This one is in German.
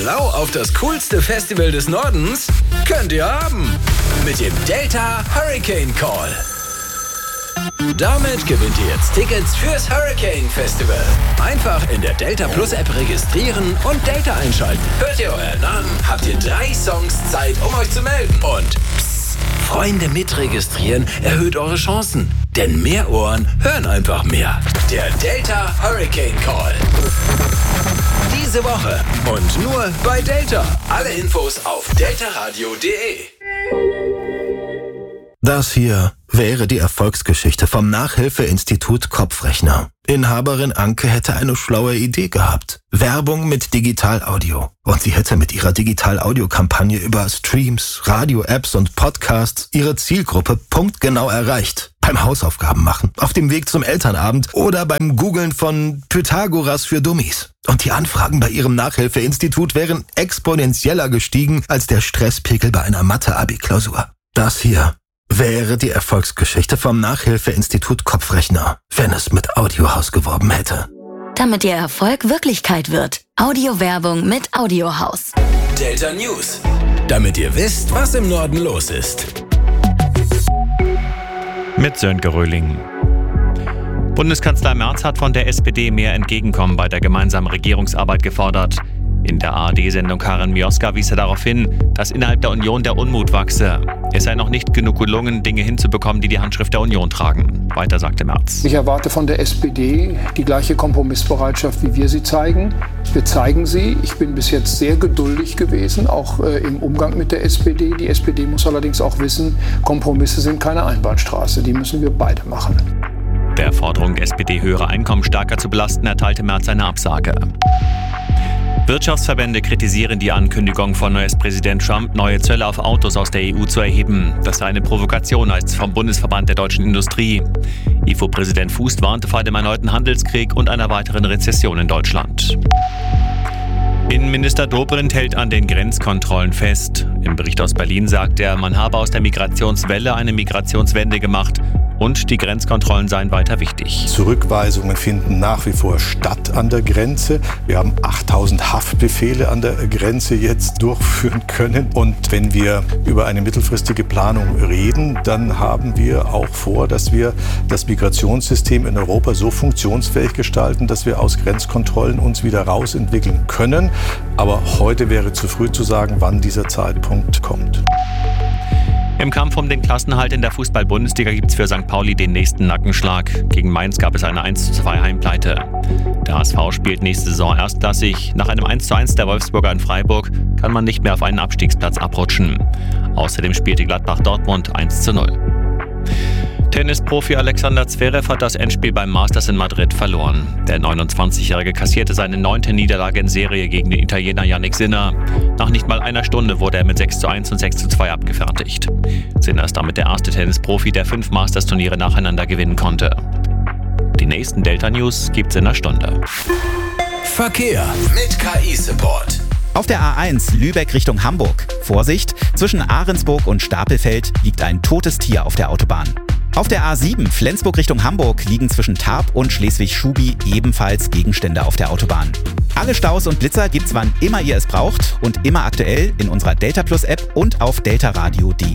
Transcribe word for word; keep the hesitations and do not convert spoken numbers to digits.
Lau auf das coolste Festival des Nordens könnt ihr haben. Mit dem Delta Hurricane Call. Damit gewinnt ihr jetzt Tickets fürs Hurricane Festival. Einfach in der Delta Plus App registrieren und Delta einschalten. Hört ihr euren Namen, habt ihr drei Songs Zeit, um euch zu melden. Und psst, Freunde mitregistrieren erhöht eure Chancen. Denn mehr Ohren hören einfach mehr. Der Delta Hurricane Call. Diese Woche und nur bei Delta. Alle Infos auf deltaradio punkt de. Das hier wäre die Erfolgsgeschichte vom Nachhilfeinstitut Kopfrechner. Inhaberin Anke hätte eine schlaue Idee gehabt. Werbung mit Digital-Audio. Und sie hätte mit ihrer Digital-Audio-Kampagne über Streams, Radio-Apps und Podcasts ihre Zielgruppe punktgenau erreicht. Beim Hausaufgaben machen, auf dem Weg zum Elternabend oder beim Googlen von Pythagoras für Dummies. Und die Anfragen bei ihrem Nachhilfeinstitut wären exponentieller gestiegen als der Stresspegel bei einer Mathe-Abi-Klausur. Das hier wäre die Erfolgsgeschichte vom Nachhilfeinstitut Kopfrechner, wenn es mit Audiohaus geworben hätte. Damit Ihr Erfolg Wirklichkeit wird. Audiowerbung mit Audiohaus. Delta News. Damit ihr wisst, was im Norden los ist. Mit Sönke Röhling. Bundeskanzler Merz hat von der S P D mehr Entgegenkommen bei der gemeinsamen Regierungsarbeit gefordert. In der A R D-Sendung Karin Mioska wies er darauf hin, dass innerhalb der Union der Unmut wachse. Es sei noch nicht genug gelungen, Dinge hinzubekommen, die die Handschrift der Union tragen. Weiter sagte Merz. Ich erwarte von der S P D die gleiche Kompromissbereitschaft, wie wir sie zeigen. Wir zeigen sie. Ich bin bis jetzt sehr geduldig gewesen, auch äh, im Umgang mit der S P D. Die S P D muss allerdings auch wissen, Kompromisse sind keine Einbahnstraße. Die müssen wir beide machen. Der Forderung der S P D, höhere Einkommen stärker zu belasten, erteilte Merz eine Absage. Wirtschaftsverbände kritisieren die Ankündigung von U S-Präsident Trump, neue Zölle auf Autos aus der E U zu erheben. Das sei eine Provokation, heißt es vom Bundesverband der deutschen Industrie. I F O-Präsident Fuß warnte vor dem erneuten Handelskrieg und einer weiteren Rezession in Deutschland. Innenminister Dobrindt hält an den Grenzkontrollen fest. Im Bericht aus Berlin sagt er, man habe aus der Migrationswelle eine Migrationswende gemacht und die Grenzkontrollen seien weiter wichtig. Zurückweisungen finden nach wie vor statt an der Grenze. Wir haben achttausend Haftbefehle an der Grenze jetzt durchführen können. Und wenn wir über eine mittelfristige Planung reden, dann haben wir auch vor, dass wir das Migrationssystem in Europa so funktionsfähig gestalten, dass wir aus Grenzkontrollen uns wieder rausentwickeln können. Aber heute wäre zu früh zu sagen, wann dieser Zeitpunkt kommt. Im Kampf um den Klassenerhalt in der Fußball-Bundesliga gibt es für Sankt Pauli den nächsten Nackenschlag. Gegen Mainz gab es eine eins zu zwei Heimpleite. Der H S V spielt nächste Saison erstklassig. Nach einem eins zu eins der Wolfsburger in Freiburg kann man nicht mehr auf einen Abstiegsplatz abrutschen. Außerdem spielte Gladbach Dortmund eins zu null. Tennisprofi Alexander Zverev hat das Endspiel beim Masters in Madrid verloren. Der neunundzwanzigjährige kassierte seine neunte Niederlage in Serie gegen den Italiener Jannik Sinner. Nach nicht mal einer Stunde wurde er mit sechs zu eins und sechs zu zwei abgefertigt. Sinner ist damit der erste Tennisprofi, der fünf Masters-Turniere nacheinander gewinnen konnte. Die nächsten Delta News gibt's in einer Stunde. Verkehr mit K I-Support. Auf der A eins Lübeck Richtung Hamburg. Vorsicht, zwischen Ahrensburg und Stapelfeld liegt ein totes Tier auf der Autobahn. Auf der A sieben Flensburg Richtung Hamburg liegen zwischen Tarp und Schleswig-Schubi ebenfalls Gegenstände auf der Autobahn. Alle Staus und Blitzer gibt's wann immer ihr es braucht und immer aktuell in unserer Delta Plus App und auf deltaradio punkt de.